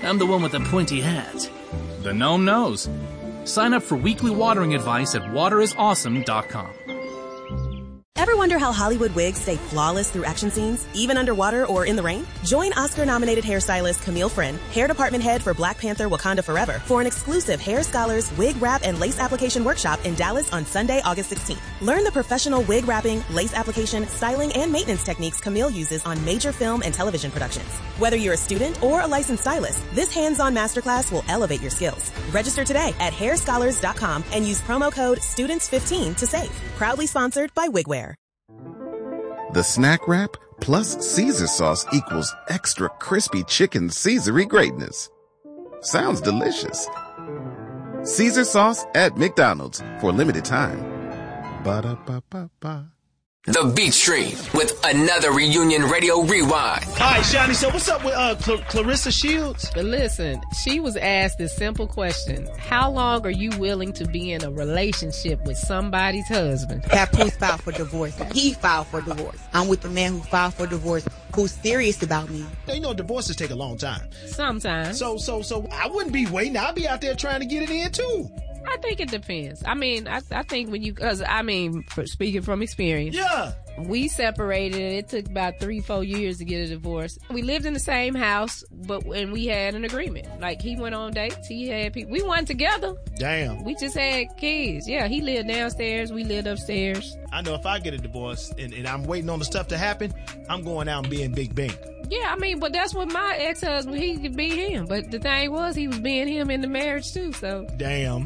I'm the one with the pointy hat. The gnome knows. Sign up for weekly watering advice at waterisawesome.com. Ever wonder how Hollywood wigs stay flawless through action scenes, even underwater or in the rain? Join Oscar-nominated hairstylist Camille Friend, hair department head for Black Panther Wakanda Forever, for an exclusive Hair Scholars wig wrap and lace application workshop in Dallas on Sunday, August 16th. Learn the professional wig wrapping, lace application, styling, and maintenance techniques Camille uses on major film and television productions. Whether you're a student or a licensed stylist, this hands-on masterclass will elevate your skills. Register today at hairscholars.com and use promo code STUDENTS15 to save. Proudly sponsored by Wigwear. The snack wrap plus Caesar sauce equals extra crispy chicken Caesar-y greatness. Sounds delicious. Caesar sauce at McDonald's for a limited time. Ba-da-ba-ba-ba. The Beat Stream with another Reunion Radio Rewind. All right, Shani, so what's up with Clarissa Shields? But listen, she was asked this simple question. How long are you willing to be in a relationship with somebody's husband? Papoose filed for divorce. He filed for divorce. I'm with the man who filed for divorce, who's serious about me. You know, divorces take a long time. Sometimes. So I wouldn't be waiting. I'd be out there trying to get it in too. I think it depends. I mean, I think when you, speaking from experience. Yeah. We separated. It took about 3-4 years to get a divorce. We lived in the same house, and we had an agreement. Like, he went on dates. He had people. We weren't together. Damn. We just had kids. Yeah, he lived downstairs. We lived upstairs. I know if I get a divorce and I'm waiting on the stuff to happen, I'm going out and being Big Bink. Yeah, I mean, but that's what my ex-husband, he could be him. But the thing was, he was being him in the marriage too, so. Damn.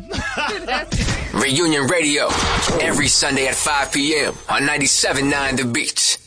Reunion Radio, every Sunday at 5 p.m. on 97.9 The Beat.